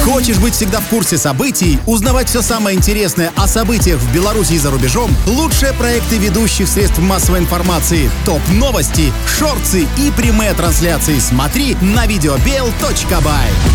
Хочешь быть всегда в курсе событий, узнавать все самое интересное о событиях в Беларуси и за рубежом? Лучшие проекты ведущих средств массовой информации, топ-новости, шорты и прямые трансляции смотри на videobel.by.